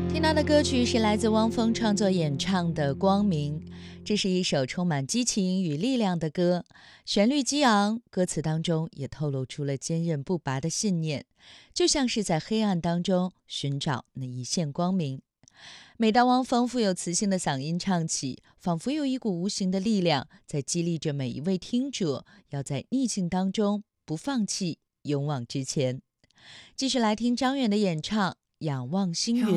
听到的歌曲是来自汪峰创作演唱的《光明》，这是一首充满激情与力量的歌，旋律激昂，歌词当中也透露出了坚韧不拔的信念，就像是在黑暗当中寻找那一线光明。每当汪峰富有磁性的嗓音唱起，仿佛有一股无形的力量在激励着每一位听者，要在逆境当中不放弃，勇往直前。继续来听张远的演唱《仰望星云》。